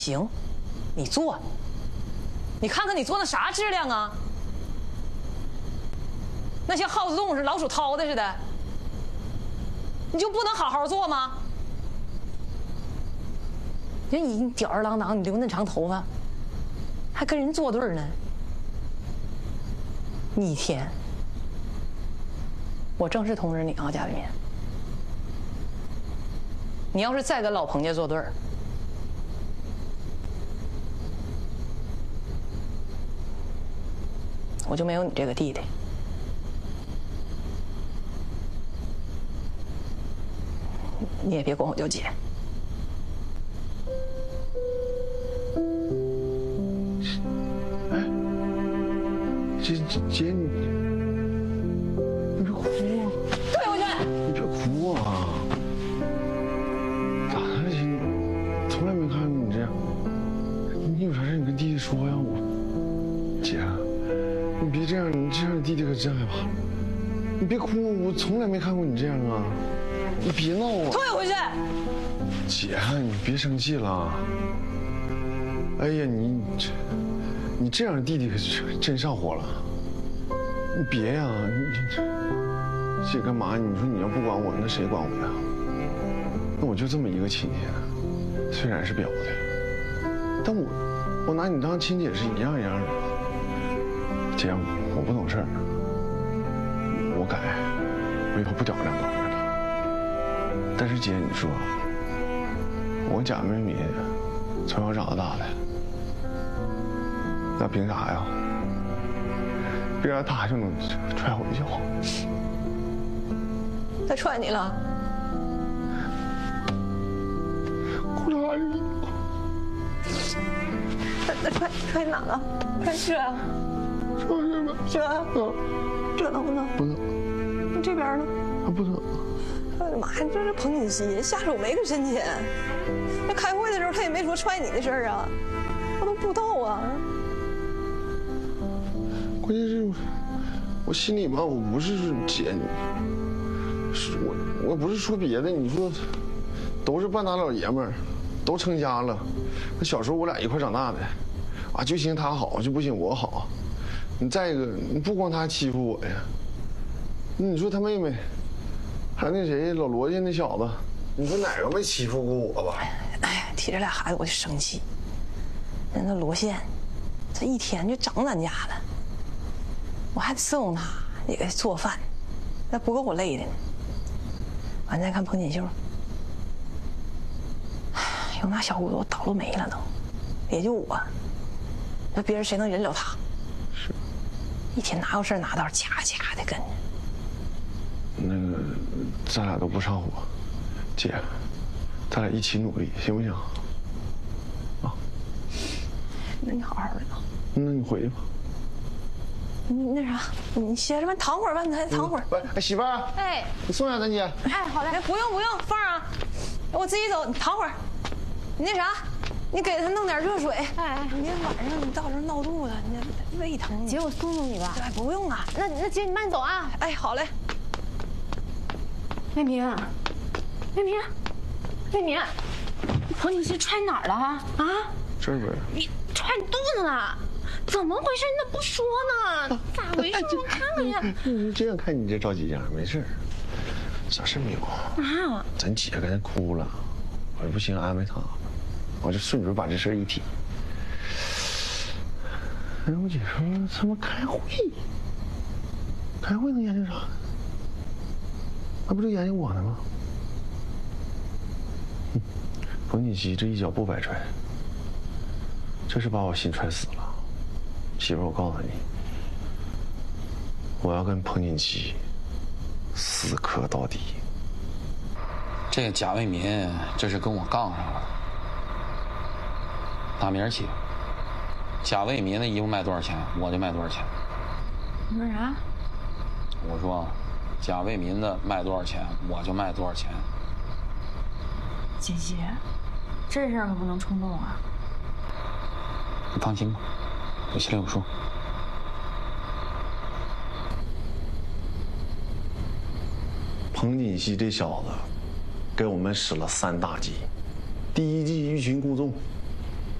行，你做，你看看你做那啥质量啊？那像耗子洞似的、老鼠掏的似的，你就不能好好做吗？人你吊儿郎当，你留那长头发，还跟人作对呢。你一天，我正式通知你啊，贾伟民，你要是再跟老彭家作对儿，我就没有你这个弟弟。你也别管我叫姐。 哎，姐，你别哭啊！ 退回去！ 你别哭啊！咋的了姐？你从来没看过你这样。你有啥事你跟弟弟说呀？姐，你别这样，你这样弟弟可真害怕。你别哭，我从来没看过你这样啊！你别闹啊！ 退回去！ 姐，你别生气了。哎呀，你这样弟弟可真上火了。你别呀，姐干嘛？你说你要不管我，那谁管我呀？那我就这么一个亲戚，虽然是表的，但我拿你当亲姐是一样一样的。姐，我不懂事儿，我改，我以后不吊儿郎当的了。但是姐，你说，我贾妹妹从小长到大的，那凭啥呀？凭啥他就能踹我一脚？ 他踹你了？ 哭啥呀？ 他踹哪了？踹这啊？这啊？这能不能？ 不能。 那这边呢？ 不能。 我的妈呀！这是彭锦熙，下手没个深浅。那开会的时候他也没说踹你的事儿啊，我都不知道啊。 关键是，我心里嘛，我不是姐你，是我不是说别的，你说都是半大老爷们儿，都成家了，那小时候我俩一块长大的，啊，就兴他好，就不兴我好。你再一个，你不光他欺负我呀，你说他妹妹，还有那谁老罗家那小子，你说哪个没欺负过我吧？ 哎，提这俩孩子我就生气。人那罗宪，这一天就整咱家了，我还得伺候他，也给他做饭，那不够我累的呢。完再看彭锦绣，有那小骨头倒了霉了都，也就我，那别人谁能忍了他？ 是， 一天哪有事拿刀掐的跟着。 那个，咱俩都不上火，姐，咱俩一起努力，行不行？啊？ 那你好好的啊。 那你回去吧。 你那啥，你歇着吧，躺会儿吧，你还躺会儿。 喂，媳妇儿， 哎， 你送下咱姐。 哎，好嘞，不用，凤儿啊，我自己走，你躺会儿。你那啥，你给他弄点热水。哎，你晚上你到时候闹肚子，你胃疼。 姐，我送送你吧。 哎，不用啊。 那姐你慢走啊。 哎，好嘞。 魏明，彭锦熙踹哪儿了啊？ 这边。 你踹你肚子了？怎么回事？你怎么不说呢？咋回事？我看看呀。 你这样看你这着急样，没事，啥事没有。 啊？ 咱姐刚才哭了，我说不行，安慰她，我就顺嘴把这事一提。然后我姐说他们开会能研究啥呢？那不就研究我呢吗？彭锦熙这一脚不白踹，这是把我心踹死了。媳妇，我告诉你，我要跟彭锦熙死磕到底。 这个贾卫民这是跟我杠上了。打明儿起，贾卫民的衣服卖多少钱，我就卖多少钱。 你说啥？ 我说，贾卫民的卖多少钱，我就卖多少钱。 姐姐，这事儿可不能冲动啊。 你放心吧，我心里有数。 彭锦熙这小子给我们使了3大计。第一计欲擒故纵，